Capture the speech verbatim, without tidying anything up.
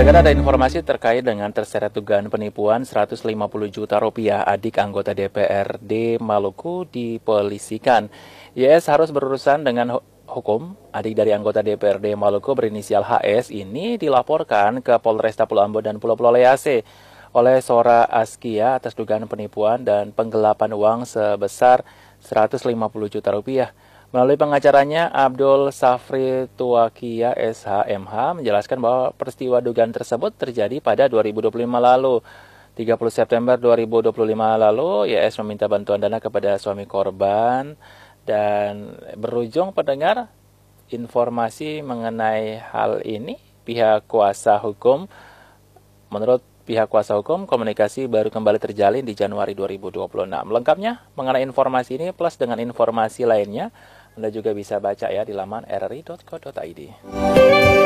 Saudara, ada informasi terkait dengan terseret dugaan penipuan seratus lima puluh juta rupiah adik anggota D P R D Maluku dipolisikan. Y S harus berurusan dengan hukum. Adik dari anggota D P R D Maluku berinisial H S ini dilaporkan ke Polresta Pulau Ambon dan Pulau Pulau Lease oleh Sora Askia atas dugaan penipuan dan penggelapan uang sebesar seratus lima puluh juta rupiah. Melalui pengacaranya, Abdul Safri Tuakia S H M H menjelaskan bahwa peristiwa dugaan tersebut terjadi pada dua ribu dua puluh lima lalu. tiga puluh September dua ribu dua puluh lima lalu, Y S meminta bantuan dana kepada suami korban dan berujung pendengar informasi mengenai hal ini pihak kuasa hukum. Menurut pihak kuasa hukum, komunikasi baru kembali terjalin di Januari dua ribu dua puluh enam. Lengkapnya mengenai informasi ini plus dengan informasi lainnya, Anda juga bisa baca ya di laman r r i dot co dot i d.